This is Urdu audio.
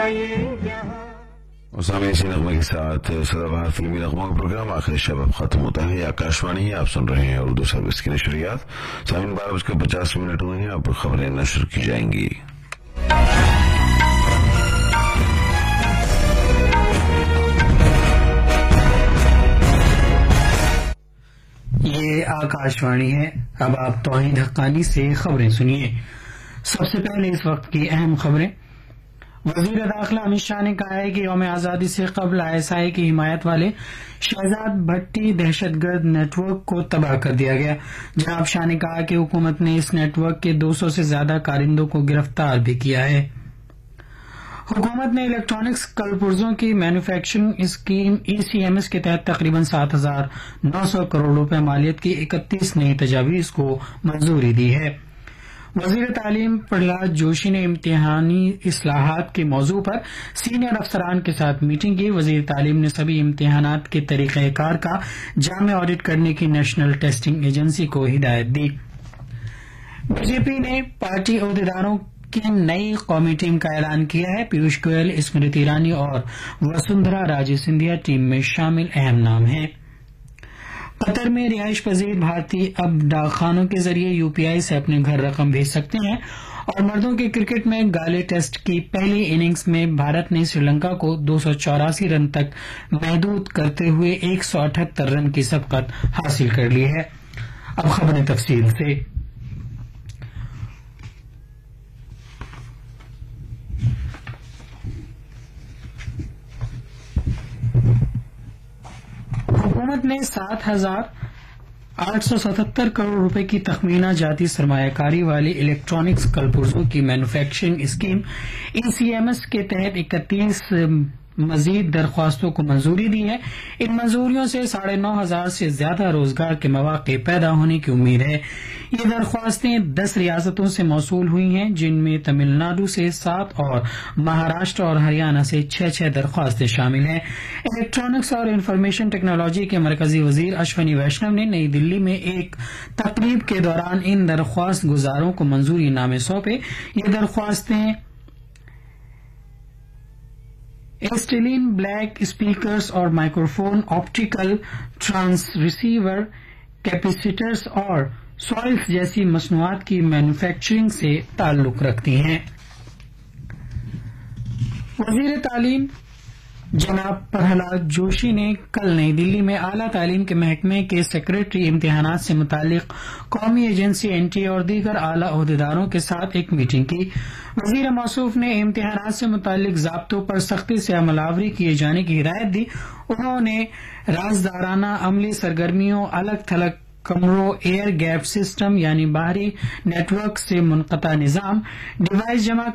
اسامہ اسی نغمے کے ساتھ سدا بہار فلمی نغموں کا پروگرام آخر شب اب ختم ہوتا ہے. آکاشوانی آپ سن رہے ہیں اردو سروس کی نشریات. سامعین 12:50 ہوئے ہیں. اب خبریں نشر کی جائیں گی. یہ آکاشوانی ہے. اب آپ توحید حقانی سے خبریں سنیے. سب سے پہلے اس وقت کی اہم خبریں. وزیر داخلہ امت شاہ نے کہا ہے کہ یوم آزادی سے قبل ISI کی حمایت والے شہزاد بھٹی دہشت گرد نیٹ ورک کو تباہ کر دیا گیا. جناب شاہ نے کہا کہ حکومت نے اس نیٹ ورک کے 200 سے زیادہ کارندوں کو گرفتار بھی کیا ہے. حکومت نے الیکٹرانکس کلپرزوں کی مینوفیکچرنگ اسکیم ECMS کے تحت تقریباً 7,900 کروڑ روپے مالیت کی 31 نئی تجاویز کو منظوری دی ہے. وزیر تعلیم پرہلاد جوشی نے امتحانی اصلاحات کے موضوع پر سینئر افسران کے ساتھ میٹنگ کی. وزیر تعلیم نے سبھی امتحانات کے طریقہ کار کا جامع آڈٹ کرنے کی نیشنل ٹیسٹنگ ایجنسی کو ہدایت دی. BJP نے پارٹی عہدیداروں کی نئی قومی ٹیم کا اعلان کیا ہے. پیوش گوئل، اسمرتی ایرانی اور وسندھرا راجے سندھیا ٹیم میں شامل اہم نام ہیں. قطر میں رہائش پذیر بھارتی اب ڈاک خانوں کے ذریعے UPI سے اپنے گھر رقم بھیج سکتے ہیں. اور مردوں کے کرکٹ میں گالے ٹیسٹ کی پہلی اننگز میں بھارت نے سری لنکا کو 284 رن تک محدود کرتے ہوئے 178 رن کی سبقت حاصل کر لی ہے. اب خبریں تفصیل سے. حکومت نے 7,877 کروڑ روپے کی تخمینہ جاتی سرمایہ کاری والی الیکٹرانکس کلپرزوں کی مینوفیکچرنگ اسکیم ECMS کے تحت 31 مزید درخواستوں کو منظوری دی ہے. ان منظوریوں سے 9,500 سے زیادہ روزگار کے مواقع پیدا ہونے کی امید ہے. یہ درخواستیں 10 ریاستوں سے موصول ہوئی ہیں، جن میں تمل ناڈو سے 7 اور مہاراشٹر اور ہریانہ سے 6 درخواستیں شامل ہیں. الیکٹرانکس اور انفارمیشن ٹیکنالوجی کے مرکزی وزیر اشونی ویشنو نے نئی دلی میں ایک تقریب کے دوران ان درخواست گزاروں کو منظوری نامے سونپے. یہ درخواستیں ایسٹیلین بلیک اسپیکرز اور مائکروفون، آپٹیکل ٹرانس ریسیور، کیپیسیٹرز اور سوائلز جیسی مصنوعات کی مینوفیکچرنگ سے تعلق رکھتی ہیں. وزیر تعلیم جناب پرہلاد جوشی نے کل نئی دلی میں اعلیٰ تعلیم کے محکمے کے سیکریٹری امتحانات سے متعلق قومی ایجنسی NTA اور دیگر اعلیٰ عہدیداروں کے ساتھ ایک میٹنگ کی. وزیر موصوف نے امتحانات سے متعلق ضابطوں پر سختی سے عمل آوری کیے جانے کی ہدایت دی. انہوں نے رازدارانہ عملی سرگرمیوں، الگ تھلگ کمروں، ایئر گیپ سسٹم یعنی باہری نیٹ ورک سے منقطع نظام، ڈیوائس جمع